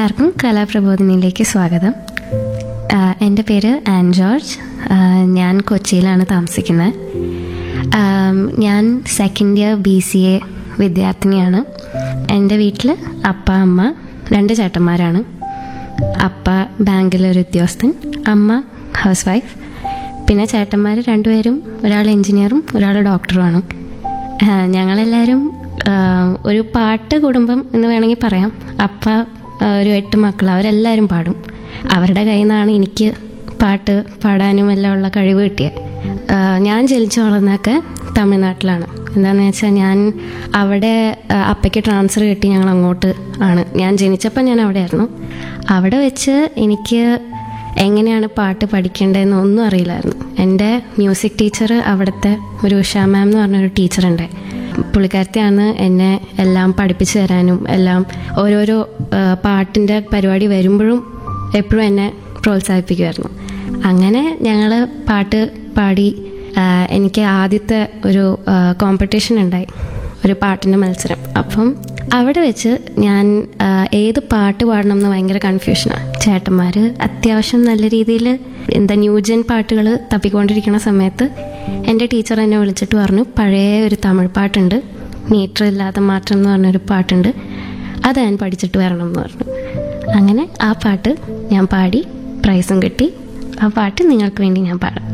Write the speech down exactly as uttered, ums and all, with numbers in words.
എല്ലാവർക്കും കലാപ്രബോധിനിയിലേക്ക് സ്വാഗതം. ആഹ് എൻ്റെ പേര് ആൻ ജോർജ്. ആഹ് ഞാൻ കൊച്ചിയിലാണ് താമസിക്കുന്നത്. ആഹ് ഞാൻ second year B C A വിദ്യാർത്ഥിനിയാണ്. എൻ്റെ വീട്ടിൽ അപ്പ അമ്മ രണ്ട് ചേട്ടന്മാരാണ്. അപ്പ ബാങ്കിലൊരു ഉദ്യോഗസ്ഥൻ, അമ്മ ഹൗസ് വൈഫ്. പിന്നെ ചേട്ടന്മാർ രണ്ടുപേരും, ഒരാൾ എൻജിനീയറും ഒരാൾ ഡോക്ടറുമാണ്. ആഹ് ഞങ്ങളെല്ലാവരും ആഹ് ഒരു പാട്ട് കുടുംബം എന്ന് വേണമെങ്കിൽ പറയാം. അപ്പ ഒരു എട്ട് മക്കൾ, അവരെല്ലാവരും പാടും. അവരുടെ കയ്യിൽ നിന്നാണ് എനിക്ക് പാട്ട് പാടാനും എല്ലാം ഉള്ള കഴിവ് കിട്ടിയത്. ഞാൻ ജനിച്ചു വളർന്നൊക്കെ തമിഴ്നാട്ടിലാണ്. എന്താണെന്ന് വെച്ചാൽ ഞാൻ അവിടെ അപ്പയ്ക്ക് ട്രാൻസ്ഫർ കിട്ടി, ഞങ്ങൾ അങ്ങോട്ട് ആണ്. ഞാൻ ജനിച്ചപ്പോൾ ഞാൻ അവിടെ ആയിരുന്നു. അവിടെ വെച്ച് എനിക്ക് എങ്ങനെയാണ് പാട്ട് പഠിക്കേണ്ടതെന്ന് ഒന്നും അറിയില്ലായിരുന്നു. എൻ്റെ മ്യൂസിക് ടീച്ചർ അവിടുത്തെ ഒരു ഉഷ മാം എന്ന് പറഞ്ഞൊരു ടീച്ചറുണ്ട്. പുള്ളിക്കാരത്തിയാണ് എന്നെ എല്ലാം പഠിപ്പിച്ചു തരാനും എല്ലാം ഓരോരോ പാട്ടിൻ്റെ പരിപാടി വരുമ്പോഴും എപ്പോഴും എന്നെ പ്രോത്സാഹിപ്പിക്കുമായിരുന്നു. അങ്ങനെ ഞങ്ങൾ പാട്ട് പാടി. എനിക്ക് ആദ്യത്തെ ഒരു കോമ്പറ്റീഷൻ ഉണ്ടായി, ഒരു പാട്ടിൻ്റെ മത്സരം. അപ്പം അവിടെ വെച്ച് ഞാൻ ഏത് പാട്ട് പാടണം എന്ന് ഭയങ്കര കൺഫ്യൂഷനാണ്. ചേട്ടന്മാർ അത്യാവശ്യം നല്ല രീതിയിൽ എന്താ ന്യൂജൻ പാട്ടുകൾ തപ്പിക്കൊണ്ടിരിക്കുന്ന സമയത്ത് എൻ്റെ ടീച്ചർ എന്നെ വിളിച്ചിട്ട് പറഞ്ഞു, പഴയ ഒരു തമിഴ് പാട്ടുണ്ട്, മീറ്റർ ഇല്ലാതെ മാറ്റം എന്ന് പറഞ്ഞൊരു പാട്ടുണ്ട്, അത് ഞാൻ പഠിച്ചിട്ട് വരണം എന്ന് പറഞ്ഞു. അങ്ങനെ ആ പാട്ട് ഞാൻ പാടി, പ്രൈസും കിട്ടി. ആ പാട്ട് നിങ്ങൾക്ക് വേണ്ടി ഞാൻ പാടാം.